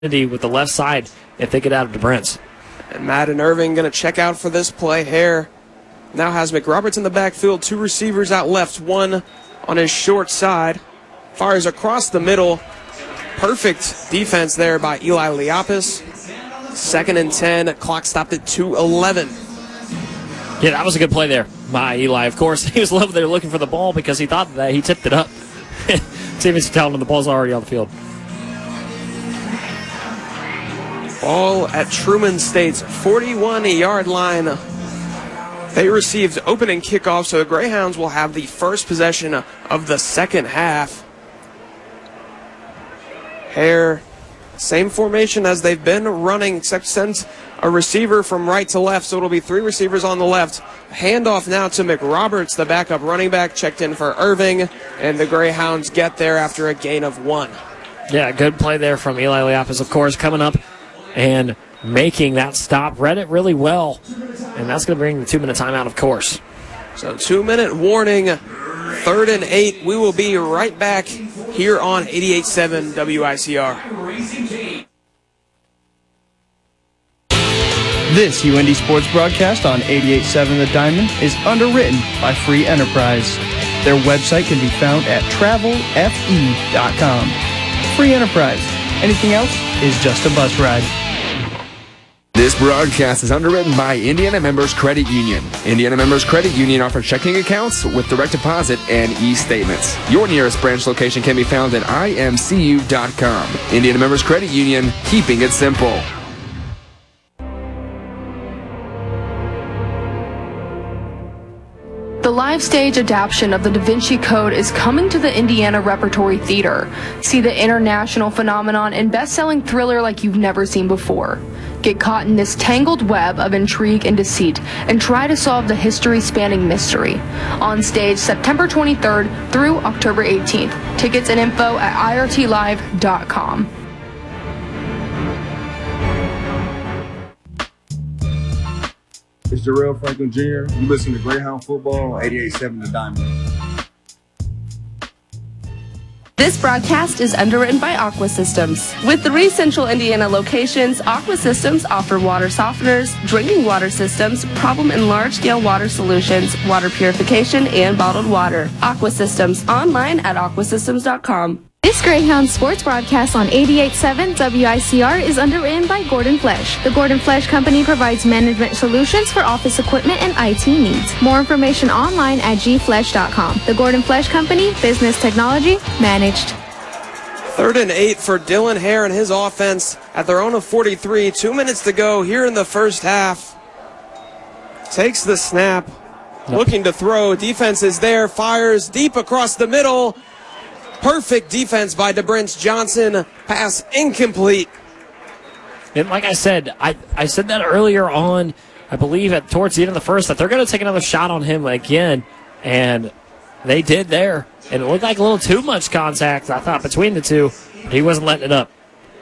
with the left side if they get out of DeBrent's. And Madden Irving going to check out for this play. Hare now has McRoberts in the backfield, two receivers out left, one on his short side. Fires across the middle. Perfect defense there by Eli Leapis. 2nd and 10, clock stopped at 2:11. Yeah, that was a good play there by Eli. Of course, he was over there looking for the ball because he thought that he tipped it up. Stevenson telling him the ball's already on the field. Ball at Truman State's 41-yard line. They received opening kickoff, so the Greyhounds will have the first possession of the second half. Hare, same formation as they've been running, except sends a receiver from right to left, so it'll be three receivers on the left. Handoff now to McRoberts, the backup running back, checked in for Irving, and the Greyhounds get there after a gain of 1. Yeah, good play there from Eli Leapis, of course, coming up and making that stop. Read it really well, and that's going to bring the 2-minute timeout, of course. So 2-minute warning, 3rd and 8. We will be right back here on 88.7 WICR. This UND Sports broadcast on 88.7 The Diamond is underwritten by Free Enterprise. Their website can be found at travelfe.com. Free Enterprise. Anything else is just a bus ride. This broadcast is underwritten by Indiana Members Credit Union. Indiana Members Credit Union offers checking accounts with direct deposit and e-statements. Your nearest branch location can be found at imcu.com. Indiana Members Credit Union, keeping it simple. The live stage adaptation of the Da Vinci Code is coming to the Indiana Repertory Theater. See the international phenomenon and best-selling thriller like you've never seen before. Get caught in this tangled web of intrigue and deceit and try to solve the history-spanning mystery. On stage September 23rd through October 18th. Tickets and info at irtlive.com. It's Jarrell Franklin Jr. You listen to Greyhound Football on 88.7 The Diamond. This broadcast is underwritten by Aqua Systems. With 3 central Indiana locations, Aqua Systems offer water softeners, drinking water systems, problem and large-scale water solutions, water purification, and bottled water. Aqua Systems, online at aquasystems.com. This Greyhound sports broadcast on 88.7 WICR is underwritten by Gordon Flesch. The Gordon Flesch Company provides management solutions for office equipment and IT needs. More information online at gflesch.com. The Gordon Flesch Company, business technology managed. 3rd and 8 for Dylan Hare and his offense at their own of 43. 2 minutes to go here in the first half. Takes the snap, looking to throw. Defense is there, fires deep across the middle. Perfect defense by DeBrent's Johnson. Pass incomplete. And like I said, I said that earlier on, I believe towards the end of the first, that they're going to take another shot on him again. And they did there. And it looked like a little too much contact, I thought, between the two. But he wasn't letting it up.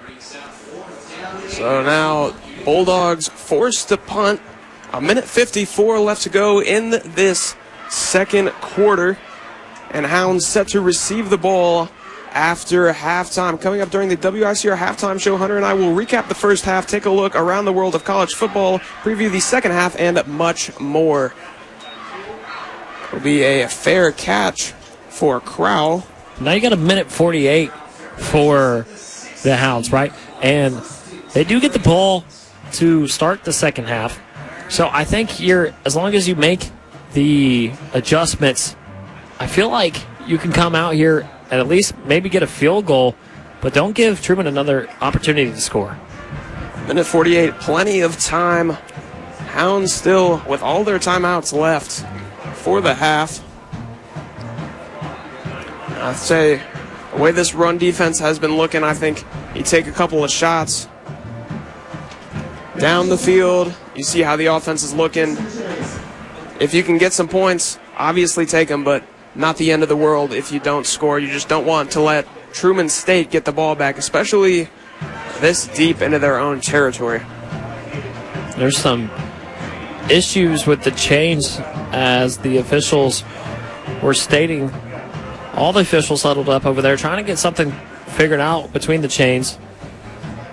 So now Bulldogs forced to punt. 1:54 left to go in this second quarter. And Hounds set to receive the ball after halftime. Coming up during the WICR halftime show, Hunter and I will recap the first half, take a look around the world of college football, preview the second half, and much more. It'll be a fair catch for Crowell. Now you got 1:48 for the Hounds, right? And they do get the ball to start the second half. So I think as long as you make the adjustments, I feel like you can come out here and at least maybe get a field goal, but don't give Truman another opportunity to score. 1:48, plenty of time. Hounds still with all their timeouts left for the half. I'd say the way this run defense has been looking, I think you take a couple of shots down the field. You see how the offense is looking. If you can get some points, obviously take them, but not the end of the world if you don't score. You just don't want to let Truman State get the ball back, especially this deep into their own territory. There's some issues with the chains, as the officials were stating. All the officials huddled up over there trying to get something figured out between the chains.